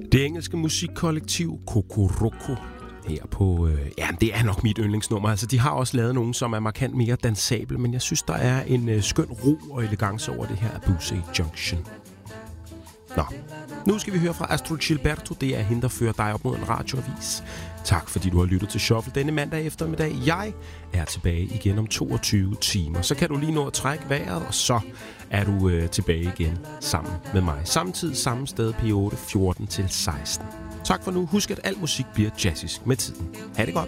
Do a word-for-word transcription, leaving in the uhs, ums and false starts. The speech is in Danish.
Det engelske musikkollektiv Kokoroko her på, øh, ja, det er nok mit yndlingsnummer. Altså, de har også lavet nogen, som er markant mere dansable, men jeg synes, der er en øh, skøn ro og elegance over det her Abuse Junction. Nå, nu skal vi høre fra Astrud Gilberto. Det er hende, der fører dig op mod en radioavis. Tak, fordi du har lyttet til Shuffle denne mandag eftermiddag. Jeg er tilbage igen om toogtyve timer. Så kan du lige nå at trække vejret, og så er du øh, tilbage igen sammen med mig. Samtidig samme sted P otte fjorten til seksten. Tak for nu. Husk, at al musik bliver jazzisk med tiden. Ha' det godt.